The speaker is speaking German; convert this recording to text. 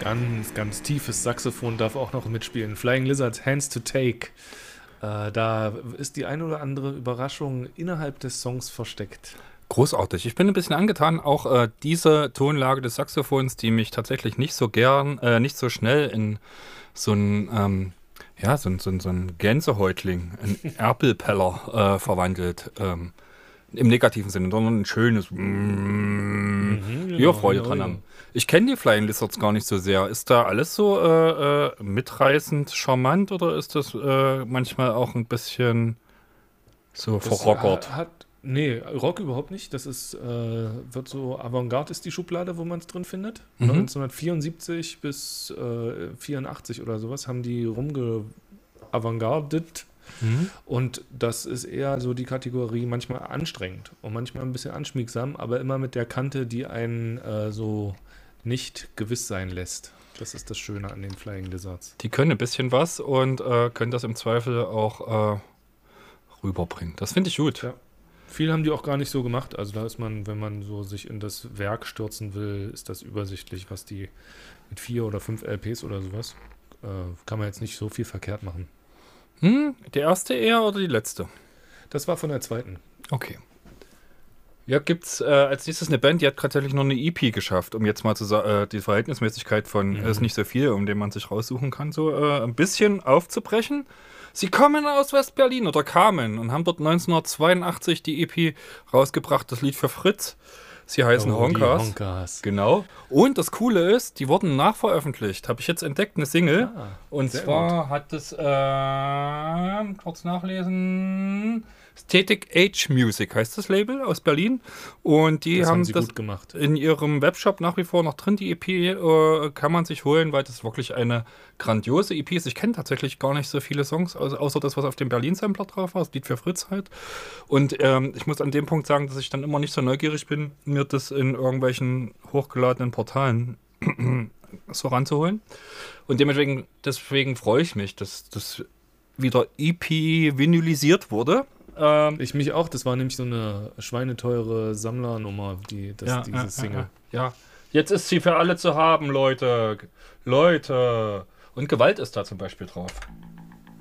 Ganz, ganz tiefes Saxophon darf auch noch mitspielen. Flying Lizards, Hands to Take. Da ist die ein oder andere Überraschung innerhalb des Songs versteckt. Großartig. Ich bin ein bisschen angetan. Auch diese Tonlage des Saxophons, die mich tatsächlich nicht so nicht so schnell in so ein, so ein Gänsehäutling, ein Erpelpeller verwandelt. Im negativen Sinne, sondern ein schönes wir Freude dran haben. Ich kenne die Flying Lizards gar nicht so sehr. Ist da alles so mitreißend charmant oder ist das manchmal auch ein bisschen so verrockert? Nee, Rock überhaupt nicht. Das ist, wird so, Avantgarde ist die Schublade, wo man es drin findet. Mhm. 1974 bis 84 oder sowas haben die rumgeavantgardet. Und das ist eher so die Kategorie manchmal anstrengend und manchmal ein bisschen anschmiegsam, aber immer mit der Kante, die einen so nicht gewiss sein lässt. Das ist das Schöne an den Flying Lizards. Die können ein bisschen was und können das im Zweifel auch rüberbringen. Das finde ich gut. Ja. Viel haben die auch gar nicht so gemacht. Also da ist man, wenn man so sich in das Werk stürzen will, ist das übersichtlich, was die mit 4 oder 5 LPs oder sowas, kann man jetzt nicht so viel verkehrt machen. Die erste eher oder die letzte? Das war von der zweiten. Okay. Ja, gibt's als nächstes eine Band, die hat tatsächlich noch eine EP geschafft, um jetzt mal die Verhältnismäßigkeit von ist nicht so viel, um den man sich raussuchen kann, so ein bisschen aufzubrechen. Sie kommen aus West-Berlin oder kamen und haben dort 1982 die EP rausgebracht, das Lied für Fritz. Sie heißen Honkers. Die Honkers. Genau. Und das Coole ist, die wurden nachveröffentlicht. Habe ich jetzt entdeckt, eine Single. Und zwar hat es, kurz nachlesen, Static Age Music heißt das Label aus Berlin. Und die das haben sie das gut gemacht. In ihrem Webshop nach wie vor noch drin. Die EP kann man sich holen, weil das wirklich eine grandiose EP ist. Ich kenne tatsächlich gar nicht so viele Songs, außer das, was auf dem Berlin-Sampler drauf war, das Lied für Fritz halt. Und ich muss an dem Punkt sagen, dass ich dann immer nicht so neugierig bin, mir das in irgendwelchen hochgeladenen Portalen so ranzuholen. Und deswegen freue ich mich, dass das wieder EP-vinylisiert wurde. Ich mich auch, das war nämlich so eine schweineteure Sammlernummer, diese Single. Ja, jetzt ist sie für alle zu haben, Leute. Und Gewalt ist da zum Beispiel drauf.